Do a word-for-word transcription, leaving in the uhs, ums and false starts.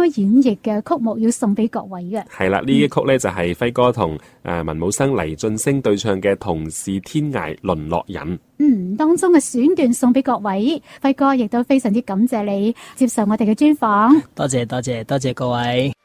演繹嘅曲目要送俾各位嘅。 係啦，呢一曲咧就係輝哥同誒文武生黎俊升對唱嘅《同是天涯淪落人》。 嗯，當中嘅選段送俾各位，輝哥亦都非常之感謝你接受我哋嘅專訪。 多謝多謝多謝各位。